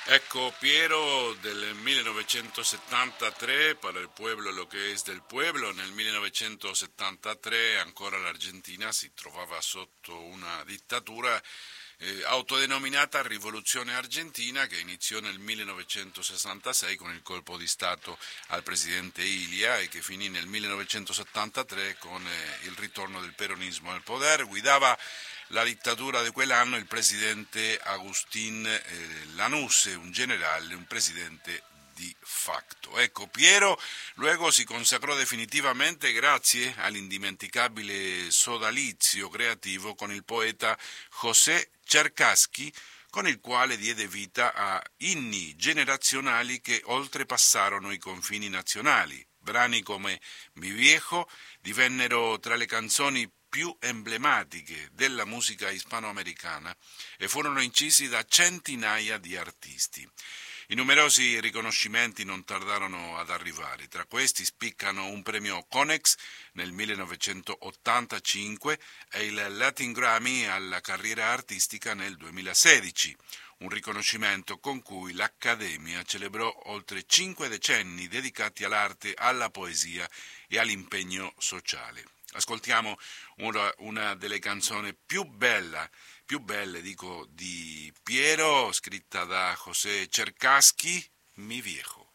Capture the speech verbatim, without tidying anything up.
Ecco, Piero del millenovecentosettantatré, para il pueblo lo che è del pueblo. Nel millenovecentosettantatré ancora l'Argentina si trovava sotto una dittatura eh, autodenominata Rivoluzione Argentina, che iniziò nel millenovecentosessantasei con il colpo di Stato al presidente Ilia e che finì nel millenovecentosettantatré con eh, il ritorno del peronismo al potere. Guidava la dittatura di quell'anno il presidente Agustín eh, Lanús, un generale, un presidente di facto. Ecco, Piero luego si consacrò definitivamente grazie all'indimenticabile sodalizio creativo con il poeta José Cherkassky, con il quale diede vita a inni generazionali che oltrepassarono i confini nazionali. Brani come Mi Viejo divennero tra le canzoni più emblematiche della musica ispanoamericana e furono incisi da centinaia di artisti. I numerosi riconoscimenti non tardarono ad arrivare, tra questi spiccano un premio Konex nel millenovecentottantacinque e il Latin Grammy alla carriera artistica nel duemilasedici, un riconoscimento con cui l'Accademia celebrò oltre cinque decenni dedicati all'arte, alla poesia e all'impegno sociale. Ascoltiamo una, una delle canzoni più belle, più belle dico, di Piero, scritta da José Cherkassky, Mi Viejo.